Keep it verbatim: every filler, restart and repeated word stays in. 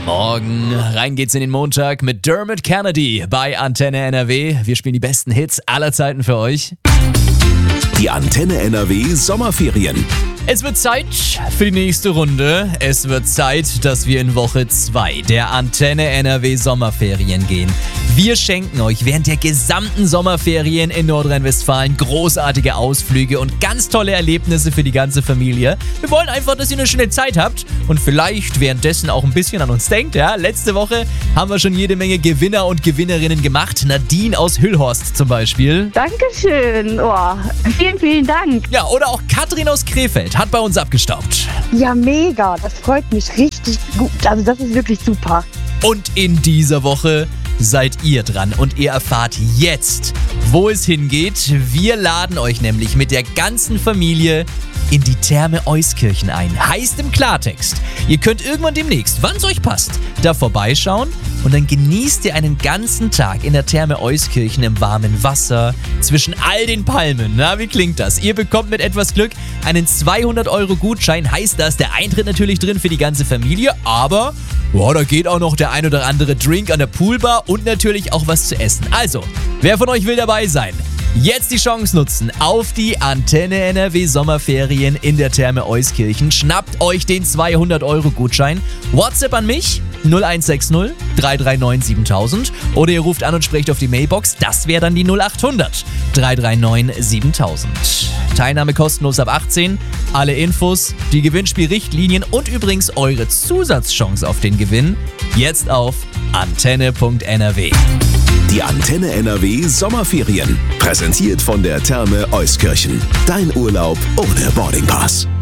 Morgen. Rein geht's in den Montag mit Dermot Kennedy bei Antenne N R W. Wir spielen die besten Hits aller Zeiten für euch. Die Antenne N R W Sommerferien. Es wird Zeit für die nächste Runde. Es wird Zeit, dass wir in Woche zwei der Antenne N R W Sommerferien gehen. Wir schenken euch während der gesamten Sommerferien in Nordrhein-Westfalen großartige Ausflüge und ganz tolle Erlebnisse für die ganze Familie. Wir wollen einfach, dass ihr eine schöne Zeit habt und vielleicht währenddessen auch ein bisschen an uns denkt. Ja? Letzte Woche haben wir schon jede Menge Gewinner und Gewinnerinnen gemacht. Nadine aus Hüllhorst zum Beispiel. Dankeschön. Oh, vielen, vielen Dank. Ja, oder auch Katrin aus Krefeld hat bei uns abgestaubt. Ja, mega. Das freut mich richtig gut. Also das ist wirklich super. Und in dieser Woche seid ihr dran und ihr erfahrt jetzt, wo es hingeht. Wir laden euch nämlich mit der ganzen Familie in die Therme Euskirchen ein. Heißt im Klartext, ihr könnt irgendwann demnächst, wann es euch passt, da vorbeischauen und dann genießt ihr einen ganzen Tag in der Therme Euskirchen im warmen Wasser zwischen all den Palmen. Na, wie klingt das? Ihr bekommt mit etwas Glück einen zweihundert Euro Gutschein. Heißt das, der Eintritt natürlich drin für die ganze Familie, aber boah, da geht auch noch der ein oder andere Drink an der Poolbar und natürlich auch was zu essen. Also, wer von euch will dabei sein? Jetzt die Chance nutzen auf die Antenne N R W Sommerferien in der Therme Euskirchen. Schnappt euch den zweihundert Euro Gutschein. WhatsApp an mich null eins sechs null drei drei neun siebentausend oder ihr ruft an und sprecht auf die Mailbox. Das wäre dann die null acht hundert drei drei neun siebentausend. Teilnahme kostenlos ab achtzehn. Alle Infos, die Gewinnspielrichtlinien und übrigens eure Zusatzchance auf den Gewinn jetzt auf antenne punkt n r w. Die Antenne N R W Sommerferien. Präsentiert von der Therme Euskirchen. Dein Urlaub ohne Boardingpass.